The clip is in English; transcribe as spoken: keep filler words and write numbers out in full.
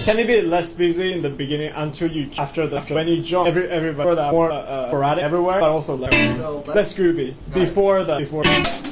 Can it be less busy in the beginning until you after the after when you jump every everybody more uh, sporadic everywhere, but also like So less groovy before the before.